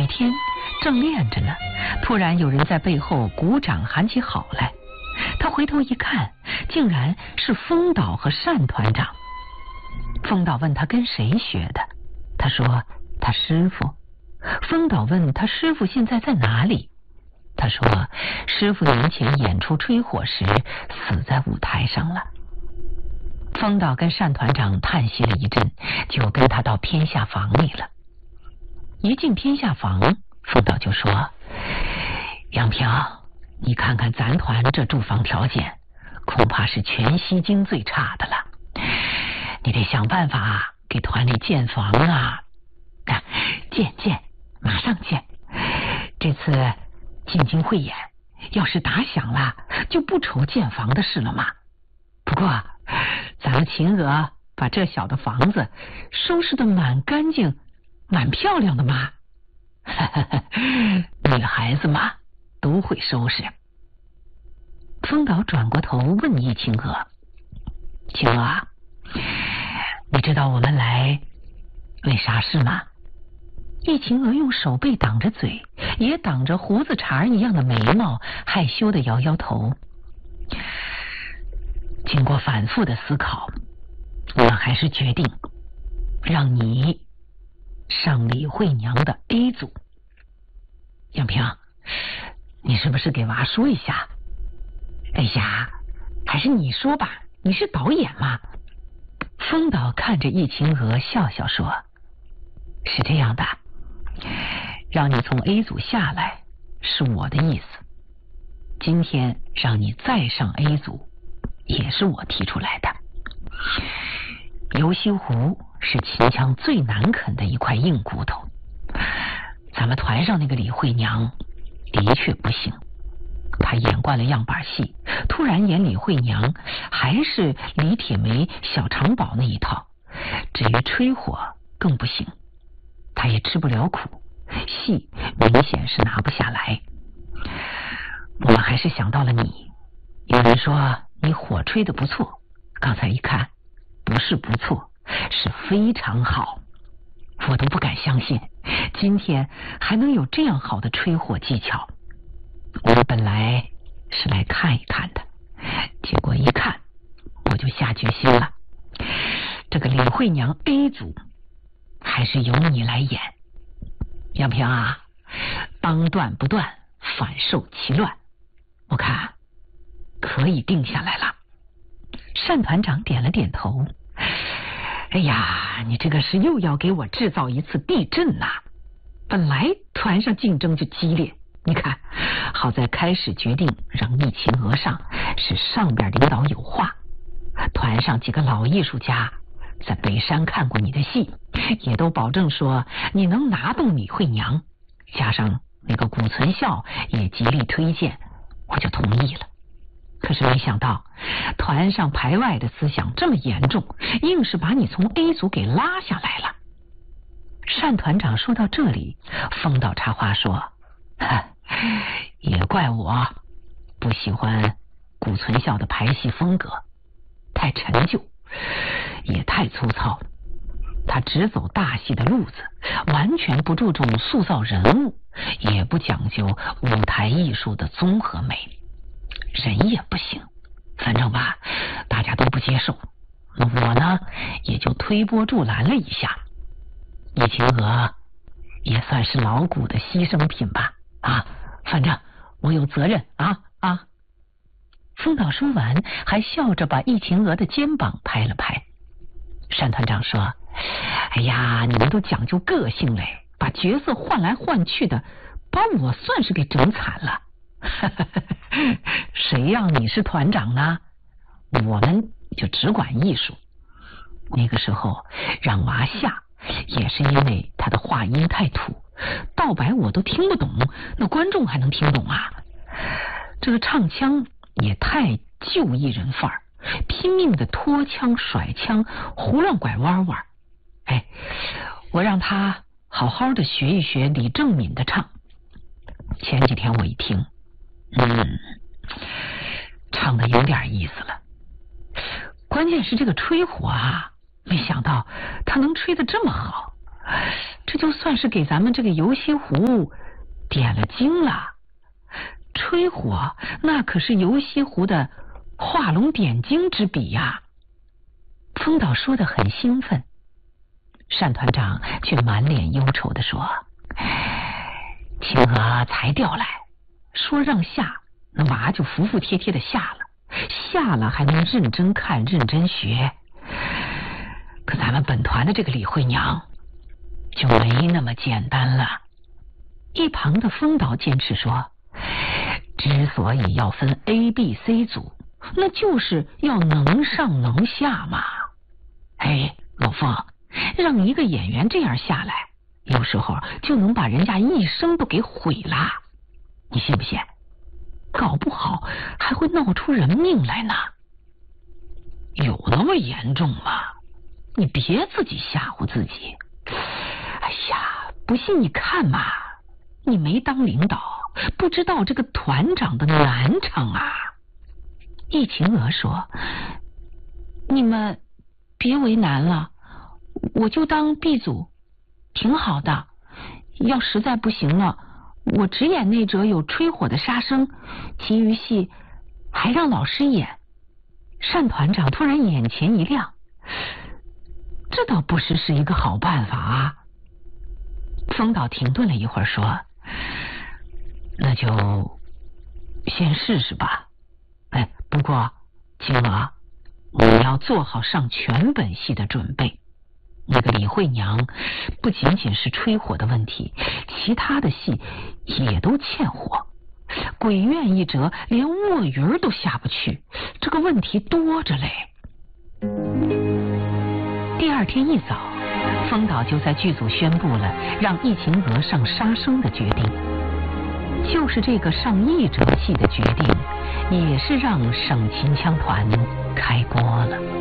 天正练着呢，突然有人在背后鼓掌喊起好来。他回头一看，竟然是风岛和单团长。风岛问他跟谁学的，他说他师傅。风岛问他师傅现在在哪里，他说师傅年前演出吹火时死在舞台上了。风岛跟单团长叹息了一阵，就跟他到偏下房里了。一进偏下房，风岛就说：杨平，你看看咱团这住房条件，恐怕是全西京最差的了。你得想办法给团里建房啊！建，马上建。这次进京汇演，要是打响了，就不愁建房的事了嘛。不过，咱们秦娥把这小的房子收拾得蛮干净、蛮漂亮的嘛。女孩子嘛，都会收拾。风岛转过头问易秦娥：秦娥，你知道我们来为啥事吗？易秦娥用手背挡着嘴，也挡着胡子茬一样的眉毛，害羞地摇摇头。经过反复的思考，我们还是决定让你上李慧娘的 A 组。杨平，你是不是给娃说一下？哎呀，还是你说吧，你是导演嘛。风岛看着易秦娥笑笑说：是这样的，让你从 A 组下来是我的意思，今天让你再上 A 组也是我提出来的。游西湖是秦腔最难啃的一块硬骨头，咱们团上那个李慧娘的确不行，她演惯了样板戏，突然演李慧娘还是李铁梅、小长宝那一套，至于吹火更不行，她也吃不了苦，戏明显是拿不下来。我们还是想到了你，有人说你火吹得不错，刚才一看不是不错，是非常好，我都不敢相信今天还能有这样好的吹火技巧。我们本来是来看一看的，结果一看我就下决心了，这个李慧娘 A 组还是由你来演。杨平啊，当断不断，反受其乱，我看可以定下来了。单团长点了点头。哎呀，你这个是又要给我制造一次地震呐！本来团上竞争就激烈，你看，好在开始决定让易秦娥上，是上边领导有话。团上几个老艺术家在北山看过你的戏，也都保证说你能拿动李慧娘，加上那个古存孝也极力推荐，我就同意了。可是没想到团上排外的思想这么严重，硬是把你从 A 组给拉下来了。单团长说到这里，风岛插话说：也怪我不喜欢古存孝的排戏风格，太陈旧，也太粗糙，他只走大戏的路子，完全不注重塑造人物，也不讲究舞台艺术的综合美，人也不行，反正吧，大家都不接受。那我呢，也就推波助澜了一下。易秦娥也算是老古的牺牲品吧，反正我有责任啊。风岛说完，还笑着把易秦娥的肩膀拍了拍。单团长说：哎呀，你们都讲究个性嘞，把角色换来换去的，把我算是给整惨了。谁让你是团长呢？我们就只管艺术。那个时候让娃下，也是因为他的话音太土，道白我都听不懂，那观众还能听懂啊？这个唱腔也太旧艺人范儿，拼命的拖腔甩腔，胡乱拐弯弯。我让他好好的学一学李正敏的唱。前几天我一听，唱的有点意思了。关键是这个吹火啊，没想到他能吹得这么好， 这就算是给咱们这个游西湖点了睛了。吹火那可是游西湖的画龙点睛之笔呀。风导说得很兴奋，单团长却满脸忧愁地说：青娥才调来，说让下，那娃就服服帖帖的下了，下了还能认真看认真学。可咱们本团的这个李慧娘就没那么简单了。一旁的风导坚持说，之所以要分 A、B、C 组，那就是要能上能下嘛。哎，老凤，让一个演员这样下来，有时候就能把人家一生都给毁了，你信不信？搞不好还会闹出人命来呢。有那么严重吗？你别自己吓唬自己。哎呀，不信你看嘛，你没当领导，不知道这个团长的难成啊。易晴娥说，你们别为难了，我就当 B 组挺好的，要实在不行了，我只演那折有吹火的杀生，其余戏还让老师演。单团长突然眼前一亮，这倒不是一个好办法啊。风导停顿了一会儿说，那就先试试吧。哎，不过青娥，你要做好上全本戏的准备。那个李慧娘不仅仅是吹火的问题，其他的戏也都欠火。鬼院一折连卧云都下不去，这个问题多着嘞。第二天一早，风导就在剧组宣布了让易晴娥上杀生的决定。就是这个上一折戏的决定，也是让省秦腔团开锅了。